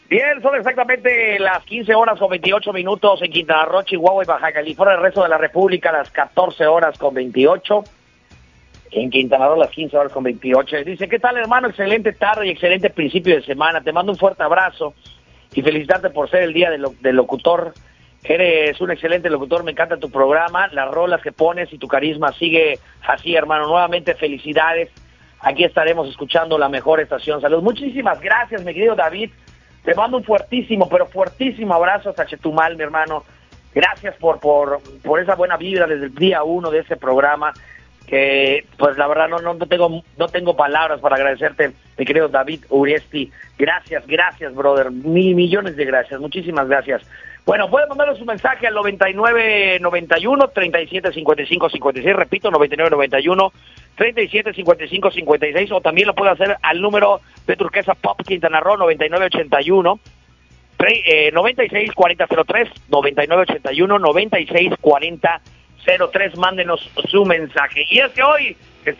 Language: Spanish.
Bien, son exactamente las 15 horas con 28 minutos en Quintana Roo, Chihuahua y Baja California, el resto de la República, las 14 horas con 28. En Quintana Roo, las 15 horas con 28. Dice, ¿qué tal, hermano? Excelente tarde y excelente principio de semana. Te mando un fuerte abrazo y felicitarte por ser el día del locutor. Eres un excelente locutor, me encanta tu programa, las rolas que pones y tu carisma sigue así, hermano. Nuevamente, felicidades. Aquí estaremos escuchando la mejor estación. Salud. Muchísimas gracias, mi querido David. Te mando un fuertísimo, pero fuertísimo abrazo hasta Chetumal, mi hermano. Gracias por esa buena vibra desde el día 1 de ese programa. Que, pues, la verdad, no tengo palabras para agradecerte, mi querido David Uresti. Gracias, brother. Millones de gracias. Muchísimas gracias. Bueno, pueden mandarnos un mensaje al 9991-375556. Repito, 9991-375556. O también lo puede hacer al número de Turquesa Pop Quintana Roo, 9981 964003, 9981 964003. Mándenos su mensaje. Y es que hoy